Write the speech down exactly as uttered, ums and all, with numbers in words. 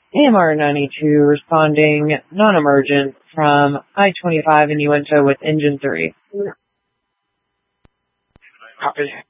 A M R ninety-two responding non-emergent from I twenty-five in Uinta with engine three. Copy.